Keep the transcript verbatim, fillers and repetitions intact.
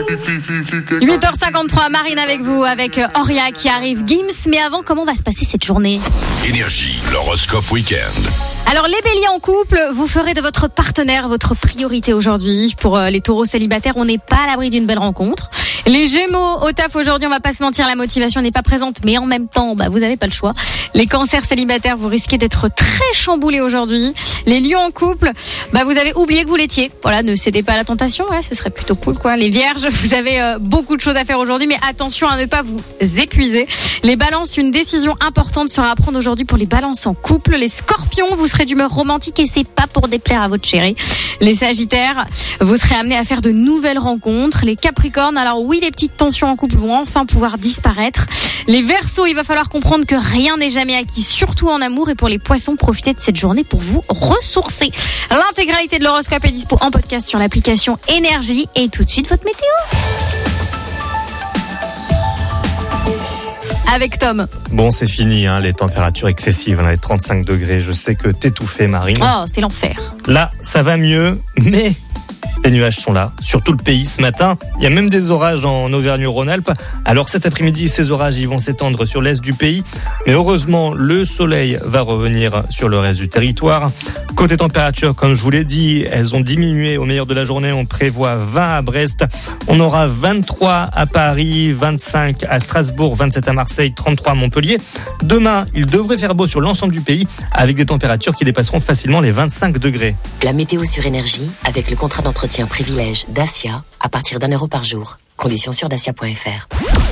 huit heures cinquante-trois, Marine avec vous, avec Auria qui arrive, Gims. Mais avant, comment va se passer cette journée ? Énergie, l'horoscope week-end. Alors les béliers en couple, vous ferez de votre partenaire votre priorité aujourd'hui. Pour les taureaux célibataires, on n'est pas à l'abri d'une belle rencontre. Les gémeaux, au taf aujourd'hui, on va pas se mentir, la motivation n'est pas présente, mais en même temps, bah, vous avez pas le choix. Les cancers célibataires, vous risquez d'être très chamboulés aujourd'hui. Les lions en couple, bah, vous avez oublié que vous l'étiez. Voilà, ne cédez pas à la tentation, ouais, ce serait plutôt cool, quoi. Les vierges, vous avez euh, beaucoup de choses à faire aujourd'hui, mais attention à ne pas vous épuiser. Les balances, une décision importante sera à prendre aujourd'hui pour les balances en couple. Les scorpions, vous serez d'humeur romantique et c'est pas pour déplaire à votre chérie. Les sagittaires, vous serez amenés à faire de nouvelles rencontres. Les capricornes, alors oui, les petites tensions en couple vont enfin pouvoir disparaître. Les verseaux, il va falloir comprendre que rien n'est jamais acquis, surtout en amour. Et pour les poissons, profitez de cette journée pour vous ressourcer. L'intégralité de l'horoscope est dispo en podcast sur l'application Énergie. Et tout de suite, votre météo avec Tom. Bon, c'est fini, hein, les températures excessives, hein, les trente-cinq degrés. Je sais que t'étouffais, Marine. Oh, c'est l'enfer. Là, ça va mieux, mais les nuages sont là, sur tout le pays ce matin. Il y a même des orages en Auvergne-Rhône-Alpes. Alors cet après-midi, ces orages ils vont s'étendre sur l'est du pays. Mais heureusement, le soleil va revenir sur le reste du territoire. Côté température, comme je vous l'ai dit, elles ont diminué au meilleur de la journée. On prévoit vingt à Brest. On aura vingt-trois à Paris, vingt-cinq à Strasbourg, vingt-sept à Marseille, trente-trois à Montpellier. Demain, il devrait faire beau sur l'ensemble du pays avec des températures qui dépasseront facilement les vingt-cinq degrés. La météo sur Énergie avec le contrat d'entretien privilège Dacia à partir d'un euro par jour. Conditions sur dacia point f r.